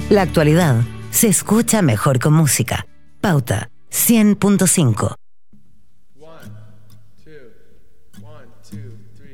La actualidad se escucha mejor con música. Pauta 100.5. 1, 2, 1, 2, 3.